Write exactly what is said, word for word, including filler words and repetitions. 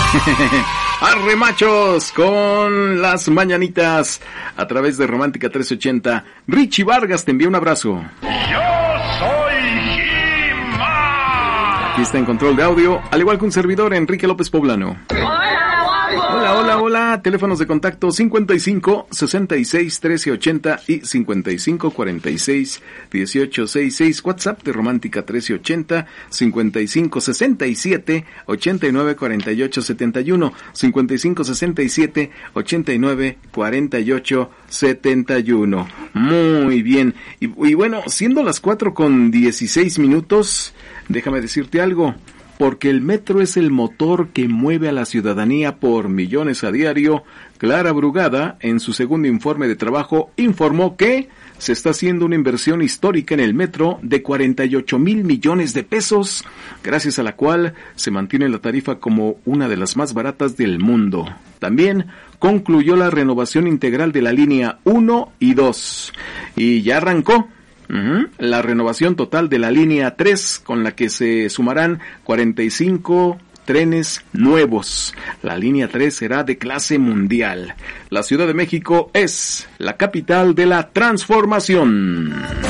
Arre machos con las mañanitas a través de Romántica trescientos ochenta. Richie Vargas te envía un abrazo. Yo soy He-Man. Aquí está en control de audio, al igual que un servidor, Enrique López Poblano. Hola, hola, hola. Teléfonos de contacto cincuenta y cinco, sesenta y seis, trece ochenta y cincuenta y cinco, cuarenta y seis, dieciocho sesenta y seis. WhatsApp de Romántica trece ochenta, cincuenta y cinco, sesenta y siete, ochenta y nueve, cuarenta y ocho, setenta y uno, cincuenta y cinco, sesenta y siete, ochenta y nueve, cuarenta y ocho, setenta y uno. Muy bien. Y, y bueno, siendo las cuatro con dieciséis minutos, déjame decirte algo. Porque el metro es el motor que mueve a la ciudadanía por millones a diario, Clara Brugada, en su segundo informe de trabajo, informó que se está haciendo una inversión histórica en el metro de cuarenta y ocho mil millones de pesos, gracias a la cual se mantiene la tarifa como una de las más baratas del mundo. También concluyó la renovación integral de la línea uno y dos y ya arrancó. Uh-huh. La renovación total de la línea tres, con la que se sumarán cuarenta y cinco trenes nuevos. La línea tres será de clase mundial. La Ciudad de México es la capital de la transformación.